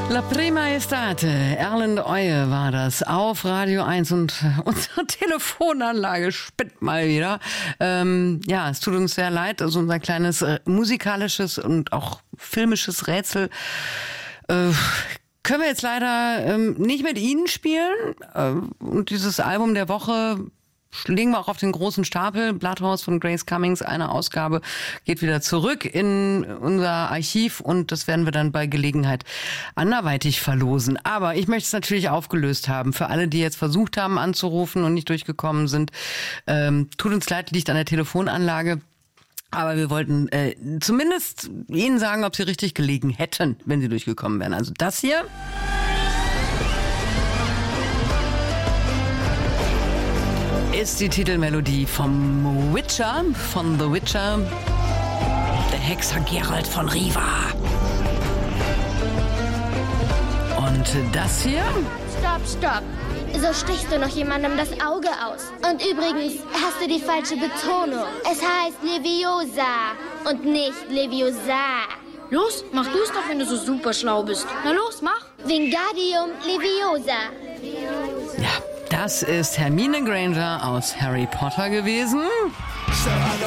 La Prima Estate, Erlend Oye war das auf Radio 1 und unsere Telefonanlage spinnt mal wieder. Es tut uns sehr leid, also unser kleines musikalisches und auch filmisches Rätsel können wir jetzt leider nicht mit Ihnen spielen. Und dieses Album der Woche legen wir auch auf den großen Stapel. Bloodhouse von Grace Cummings, eine Ausgabe, geht wieder zurück in unser Archiv und das werden wir dann bei Gelegenheit anderweitig verlosen. Aber ich möchte es natürlich aufgelöst haben. Für alle, die jetzt versucht haben anzurufen und nicht durchgekommen sind, tut uns leid, liegt an der Telefonanlage. Aber wir wollten zumindest Ihnen sagen, ob Sie richtig gelegen hätten, wenn Sie durchgekommen wären. Also das hier ist die Titelmelodie vom Witcher, von The Witcher, der Hexer Geralt von Riva. Und das hier? Stopp. So stichst du noch jemandem das Auge aus. Und übrigens hast du die falsche Betonung. Es heißt Leviosa und nicht Leviosa. Los, mach du es doch, wenn du so super schlau bist. Na los, mach. Wingardium Leviosa. Ja, das ist Hermine Granger aus Harry Potter gewesen.